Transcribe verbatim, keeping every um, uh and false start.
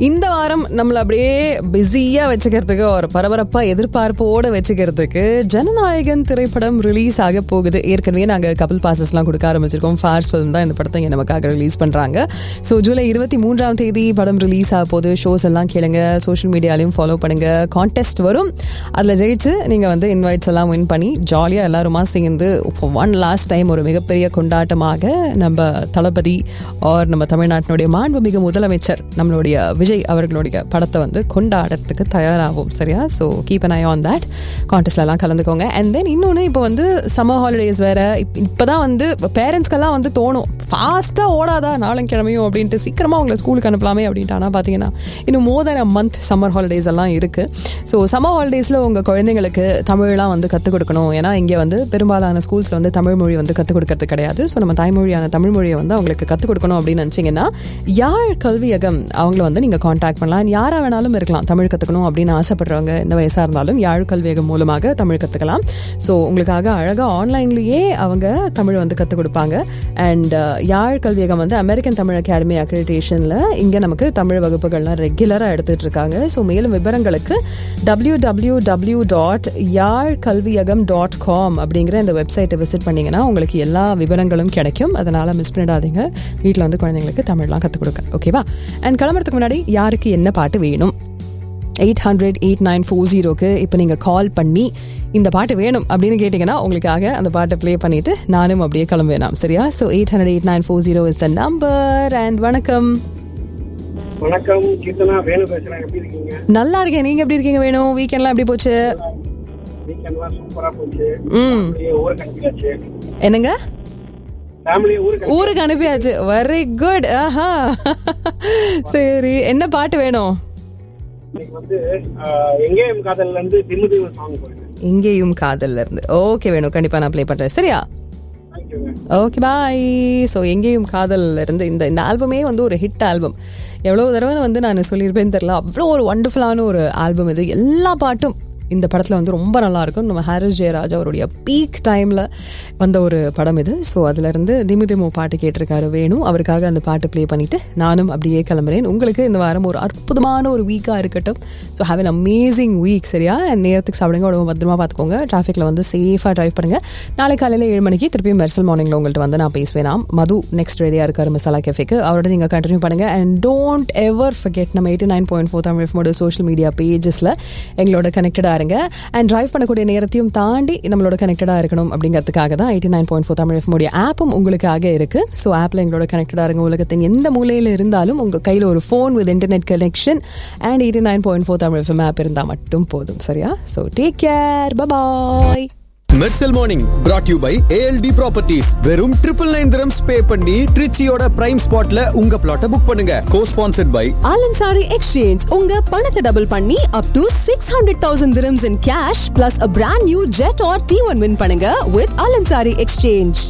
இந்த வாரம் நம்மளை அப்படியே பிஸியா வச்சுக்கிறதுக்கு ஒரு பரபரப்பா எதிர்பார்ப்போட வச்சுக்கிறதுக்கு ஜனநாயகன் திரைப்படம் ரிலீஸ் ஆக போகுது. ஏற்கனவே நாங்க கபில் பாசஸ் எல்லாம் கொடுக்க ஆரம்பிச்சிருக்கோம். ஃபார்ஸ் ஃபிலிம் தான் இந்த படத்தை இங்க நமக்காக ரிலீஸ் பண்றாங்க. ஸோ ஜூலை இருபத்தி மூன்றாம் தேதி படம் ரிலீஸ் ஆக போகுது. ஷோஸ் எல்லாம் கேளுங்க, சோஷியல் மீடியாலையும் ஃபாலோ பண்ணுங்க. கான்டெஸ்ட் வரும், அதுல ஜெயிச்சு நீங்க வந்து இன்வைட்ஸ் எல்லாம் வின் பண்ணி ஜாலியா எல்லாருமா சேர்ந்து ஒன் லாஸ்ட் டைம் ஒரு மிகப்பெரிய கொண்டாட்டமாக நம்ம தளபதி ஆர் நம்ம தமிழ்நாட்டினுடைய மாண்புமிகு முதலமைச்சர் நம்மளுடைய விஜய் அவர்களுடைய படத்தை வந்து கொண்டாடுறதுக்கு தயாராகும். சரியா? So keep an I on that. கான்டெஸ்ட்ல எல்லாம் கலந்துக்கோங்க. அண்ட் தென் இன்னொன்று, இப்போ வந்து சம்மர் ஹாலிடேஸ் வேற. இப்போதான் வந்து பேரண்ட்ஸ்க்கெல்லாம் வந்து தோணும், ஃபாஸ்டா ஓடாதா நாளங்கிழமையும் அப்படின்ட்டு, சீக்கிரமா அவங்களை ஸ்கூலுக்கு அனுப்பலாமே அப்படின்ட்டு. ஆனால் பார்த்தீங்கன்னா இன்னும் மோர் தென் அ மந்த் சம்மர் ஹாலிடேஸ் எல்லாம் இருக்கு. ஸோ சம்மர் ஹாலிடேஸில் உங்கள் குழந்தைங்களுக்கு தமிழ்லாம் வந்து கற்றுக் கொடுக்கணும். ஏன்னா இங்கே வந்து பெரும்பாலான ஸ்கூல்ஸில் வந்து தமிழ் மொழி வந்து கற்றுக் கொடுக்கறது கிடையாது. ஸோ நம்ம தாய்மொழியான தமிழ் மொழியை வந்து அவங்களுக்கு கற்றுக் கொடுக்கணும் அப்படின்னு நினச்சிங்கன்னா யாழ் கல்வியகம் அவங்கள வந்து நீங்கள் காண்டாக்ட் பண்ணலாம். யாராக வேணாலும் இருக்கலாம், தமிழ் கற்றுக்கணும் அப்படின்னு ஆசைப்படுறவங்க எந்த வயசாக இருந்தாலும் யாழ் கல்வியகம் மூலமாக தமிழ் கற்றுக்கலாம். ஸோ உங்களுக்காக அழகாக ஆன்லைன்லேயே அவங்க தமிழ் வந்து கற்றுக் கொடுப்பாங்க. அண்ட் யாழ் கல்வியகம் வந்து அமெரிக்கன் தமிழ் அகாடமி அக்ரிடிட்டேஷனில் இங்கே நமக்கு தமிழ் வகுப்புகள்லாம் ரெகுலராக எடுத்துகிட்டு இருக்காங்க. ஸோ மேலும் விவரங்களுக்கு டபிள்யூ டபிள்யூ டபிள்யூ டாட் யாழ் கல்வியகம் டாட் காம் அப்படிங்கிற இந்த வெப்சைட்டை விசிட் பண்ணிங்கன்னா உங்களுக்கு எல்லா விவரங்களும் கிடைக்கும். அதனால் மிஸ் பண்ணிடாதீங்க. வீட்டில் வந்து குழந்தைங்களுக்கு தமிழ்லாம் கற்றுக் கொடுக்க. ஓகேவா? அண்ட் கிளம்புறதுக்கு முன்னாடி யாருக்கு என்ன பாட்டு வேணும், eight hundred eight nine four ஜீரோக்கு இப்போ நீங்கள் கால் பண்ணி இந்த பாட்டு வேணும் அப்படின்னு கேட்டிங்கன்னா உங்களுக்காக அந்த பாட்டை ப்ளே பண்ணிவிட்டு நானும் அப்படியே கிளம்புவேனாம். சரியா? So eight hundred eight nine four zero is the number. And வணக்கம். வணக்கம் கீர்த்தனா, வேணு பேசுறேன். எப்படி இருக்கீங்க? நல்லா இருக்கேன். நீங்க எப்படி இருக்கீங்க வேணும்? வீக்கெண்ட்லாம் எப்படி போச்சு? வீக்கெண்ட்லாம் சூப்பரா போச்சு. ம். ஊருக்கு அனுப்பியாச்சு. என்னங்க? ஃபேமிலி ஊருக்கு ஊருக்கு அனுப்பியாச்சு. Very good. ஆஹா, சரி. என்ன பாட்டு வேணும்? இன்னைக்கு வந்து எங்கேயும் காதல்ல இருந்து திமுதிவு சாங் போடுங்க. எங்கேயும் காதல்ல இருந்து. ஓகே வேணும், கண்டிப்பா நான் ப்ளே பண்றேன். சரியா? Okay bye. ஸோ எங்கேயும் காதல்ல இருந்து இந்த இந்த ஆல்பமே வந்து ஒரு ஹிட் ஆல்பம். எவ்வளோ தடவை வந்து நான் சொல்லியிருப்பேன்னு தெரியல, அவ்வளோ ஒரு வண்டர்ஃபுல்லான ஒரு ஆல்பம் இது. எல்லா பாட்டும் இந்த படத்தில் வந்து ரொம்ப நல்லாயிருக்கும். நம்ம ஹாரிஸ் ஜெயராஜ் அவருடைய பீக் டைமில் வந்த ஒரு படம் இது. ஸோ அதிலிருந்து திமு திமு பாட்டு கேட்டிருக்காரு வேணும். அவருக்காக அந்த பாட்டு ப்ளே பண்ணிவிட்டு நானும் அப்படியே கிளம்புறேன். உங்களுக்கு இந்த வாரம் ஒரு அற்புதமான ஒரு வீக்காக இருக்கட்டும். So have an amazing week. சரியா? நேரத்துக்கு சாப்பிடுங்க, உடம்பு பத்திரமா பார்த்துக்கோங்க. டிராஃபிக்கில் வந்து சேஃபாக ட்ரைவ் பண்ணுங்கள். நாளை காலையில் ஏழு மணிக்கு திருப்பியும் மெர்சல் மார்னிங்கில் உங்கள்கிட்ட வந்து நான் பேசுவேன். மது நெக்ஸ்ட் ரெடியாக இருக்கார் மசாலா கேஃபேக்கு. அவரோட நீங்கள் கண்டினியூ பண்ணுங்கள். அண்ட் டோன்ட் எவர் ஃபர்கெட், நம்ம eighty nine point four Tamil எஃப்எம்மோட social media பேஜஸில் எங்களோட கனெக்டடாக அண்ட் டிரைவ் பண்ணக்கூடிய நேரத்தையும் தாண்டி நம்மளோட கனெக்டடா இருக்கணும் அப்படிங்கிறதுக்காக தான் eighty nine point four Tamil FM ஆப்பும் உங்களுக்காக இருக்கு. ஸோ ஆப்ல எங்களோட கனெக்டடா இருங்க. உலகத்தின் எந்த மூலையில இருந்தாலும் உங்க கையில ஒரு phone with internet connection and eighty nine point four Tamil FM app இருந்தா மட்டும் போதும். சரியா? So take care. Bye. Mersal morning brought you by A L D properties. வெறும் ட்ரிபிள் நைன் திரம்ஸ் பே பண்ணி ட்ரிச்சியோட பிரைம் ஸ்பாட்ல உங்க பிளாட்டை புக் பண்ணுங்க. கோ ஸ்பான்சர்ட் பை ஆலன்சாரி எக்ஸ்சேஞ்ச். உங்க பணத்தை டபுள் பண்ணி up to six hundred thousand dirhams in cash plus a brand new jet or T one win பண்ணுங்க with ஆலன்சாரி எக்ஸ்சேஞ்ச்.